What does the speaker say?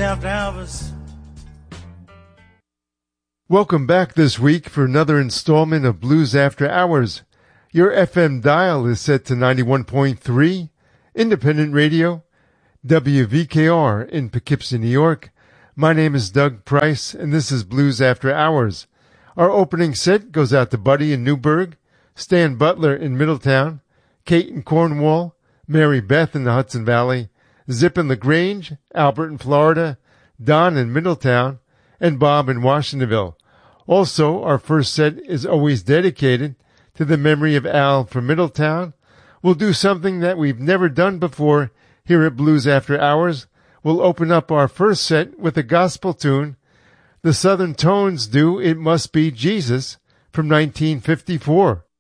After Hours. Welcome back this week for another installment of Blues After Hours. Your FM dial is set to 91.3, Independent Radio, WVKR in Poughkeepsie, New York. My name is Doug Price, and this is Blues After Hours. Our opening set goes out to Buddy in Newburgh, Stan Butler in Middletown, Kate in Cornwall, Mary Beth in the Hudson Valley, Zip in LaGrange, Albert in Florida, Don in Middletown, and Bob in Washingtonville. Also, our first set is always dedicated to the memory of Al from Middletown. We'll do something that we've never done before here at Blues After Hours. We'll open up our first set with a gospel tune. The Southern Tones do It Must Be Jesus from 1954.